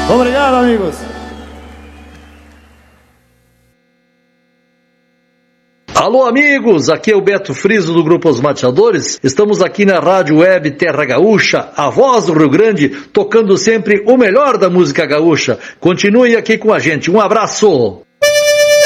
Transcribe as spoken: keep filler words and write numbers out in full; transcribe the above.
Obrigado, amigos. Alô, amigos, aqui é o Beto Friso do Grupo Os Mateadores. Estamos aqui na Rádio Web Terra Gaúcha, a voz do Rio Grande, tocando sempre o melhor da música gaúcha. Continue aqui com a gente. Um abraço!